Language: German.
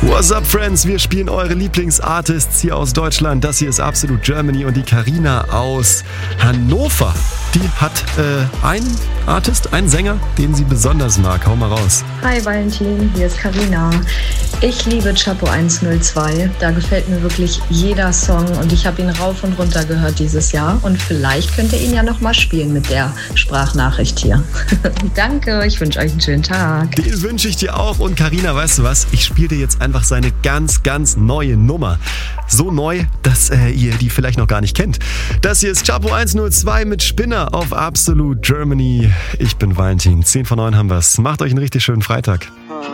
What's up, Friends? Wir spielen eure Lieblingsartists hier aus Deutschland. Das hier ist Absolute Germany und die Carina aus Hannover. Die hat einen Artist, einen Sänger, den sie besonders mag. Hau mal raus. Hi Valentin, hier ist Carina. Ich liebe Chapo 102. Da gefällt mir wirklich jeder Song und ich habe ihn rauf und runter gehört dieses Jahr. Und vielleicht könnt ihr ihn ja nochmal spielen mit der Sprachnachricht hier. Danke, ich wünsche euch einen schönen Tag. Den wünsche ich dir auch. Und Carina, weißt du was? Ich spiele dir jetzt einfach seine ganz, ganz neue Nummer. So neu, dass ihr die vielleicht noch gar nicht kennt. Das hier ist Chapo 102 mit Spinner auf Absolute Germany. Ich bin Valentin. 10 von 9 haben wir's. Macht euch einen richtig schönen Freitag.